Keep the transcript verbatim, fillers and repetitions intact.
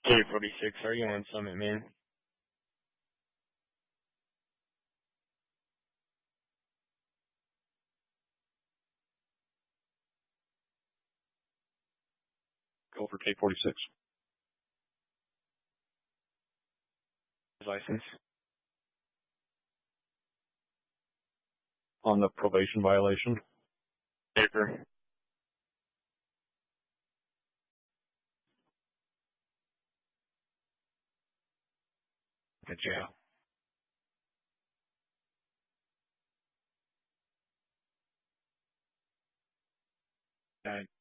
K forty-six, are you on Summit, man? Go for K forty-six. License. On the probation violation. Paper. The jail. Uh,